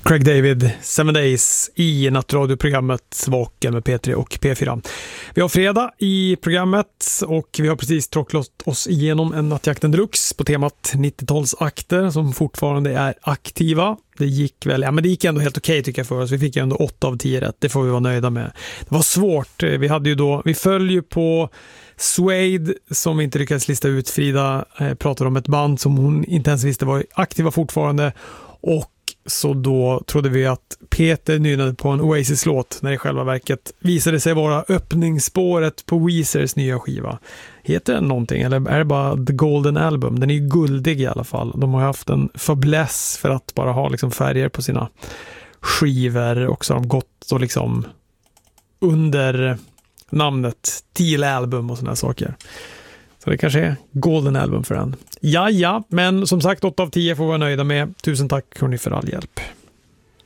Craig David, 7 Days i nattradioprogrammet Vaken med P3 och P4. Vi har fredag i programmet och vi har precis tråcklat oss igenom en Nattjakten Deluxe på temat 90-talsakter som fortfarande är aktiva. Det gick väl, men det gick ändå helt okej tycker jag för oss. Vi fick ju ändå 8 av 10 rätt. Det får vi vara nöjda med. Det var svårt. Vi följer på Suede som vi inte lyckades lista ut. Frida pratade om ett band som hon inte ens visste var aktiva fortfarande, och så då trodde vi att Peter nynade på en Oasis-låt när det i själva verket visade sig vara öppningsspåret på Weezers nya skiva. Heter den någonting eller är det bara The Golden Album? Den är ju guldig i alla fall. De har haft en fäbless för att bara ha liksom färger på sina skivor, och så har de gått och liksom under namnet Teal Album och såna saker. Så det kanske är Golden Album för den. Ja, men som sagt 8 av 10 får vi vara nöjda med. Tusen tack hörni för all hjälp.